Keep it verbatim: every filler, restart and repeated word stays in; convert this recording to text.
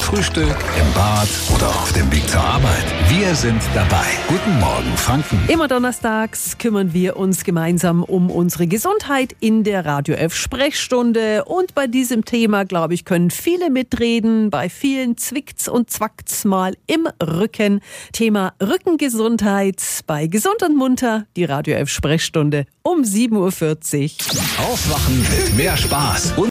Frühstück, im Bad oder auf dem Weg zur Arbeit. Wir sind dabei. Guten Morgen, Franken. Immer donnerstags kümmern wir uns gemeinsam um unsere Gesundheit in der Radio elf Sprechstunde. Und bei diesem Thema, glaube ich, können viele mitreden. Bei vielen zwickt's und zwackt's mal im Rücken. Thema Rückengesundheit bei Gesund und Munter, die Radio elf Sprechstunde um sieben Uhr vierzig. Aufwachen mit mehr Spaß und